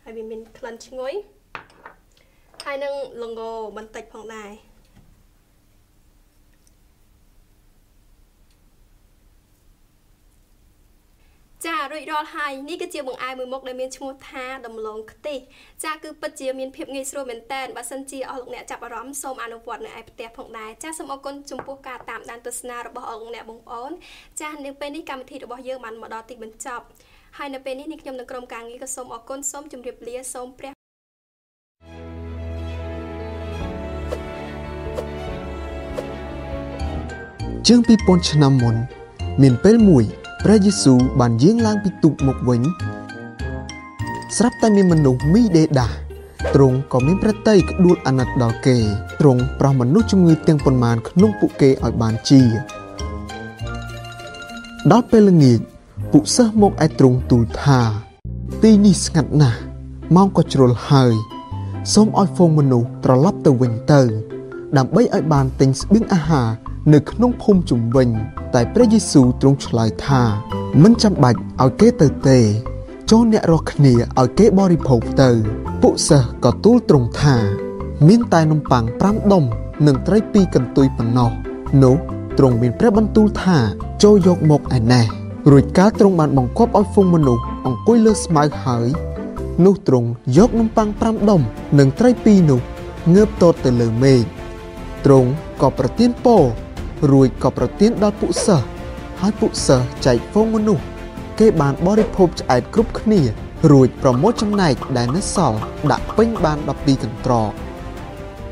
ហើយវាមានក្លិនឈ្ងុយហើយនឹងល្ងបន្តិចផងដែរចារួចរាល់ហើយនេះគឺជាបង្អែមមួយមុខដែលមានឈ្មោះថាដំឡូងខ្ទិះចាគឺពិតជាមានភាពងាយស្រួលមែនតើបើសិនជាអស់លោកអ្នកចាប់អារម្មណ៍សូមអនុវត្តនៅឯផ្ទះផងដែរចាសូមអរគុណចំពោះការតាមដានទស្សនារបស់អស់លោកអ្នកបងប្អូនចានៅពេលនេះកម្មវិធីរបស់យើងបានមកដល់ទីបញ្ចប់ហើយនៅពេលនេះនាងខ្ញុំនិងក្រុមការងារក៏សូមអរគុណសូមជម្រាបលាសូមព្រះជាង2000ឆ្នាំមុនមានពេលមួយព្រះយេស៊ូវបានយាងឡើងពីទូកមកវិញស្រាប់តែមានមនុស្សមីដេដាទ្រង់ក៏មានព្រះទ័យក្ដួលអាណិតដល់គេទ្រង់ប្រោសមនុស្សជំងឺទាំងប៉ុន្មានក្នុងពួកគេឲ្យបានជាដល់ពេលល្ងាចពួកសិស្សមកឯទ្រង់ទូលថាទីនេះស្ងាត់ណាស់ម៉ោងក៏ជ្រុលហើយសូមឲ្យហ្វូងមនុស្សត្រឡប់ទៅវិញទៅដើម្បីឲ្យបានទិញស្បៀងអាហារនៅក្នុងភូមិជុំវិញតែព្រះយេស៊ូវទ្រង់ឆ្លើយថាមិនចាំបាច់ឲ្យគេទៅទេចូលអ្នករាល់គ្នាឲ្យគេបរិភោគទៅពួកសិស្សក៏ទូលទ្រង់ថាមានតែនំប៉័ង5ដុំនិងត្រី2កន្ទុយប៉ុណ្ណោះនោះទ្រង់មានព្រះបន្ទូលថាចូលយកមកឯណេះរួចកាលទ្រង់បានបង្គាប់ឲ្យហ្វូងមនុស្សអង្គុយលើស្មៅហើយនោះទ្រង់យកនំប៉័ង5ដុំនិងត្រី2នោះងើបទតទៅលើមេឃទ្រង់ក៏ប្រទានពររួចក៏ប្រទានដល់ពួកសិស្សហើយពួកសិស្សចែកហ្វូងមនុស្សគេបានបរិភោគឆ្អែតគ្រប់គ្នារួចប្រមូលចំណែកដែលនៅសល់ដាក់ពេញបាន12កន្ត្រក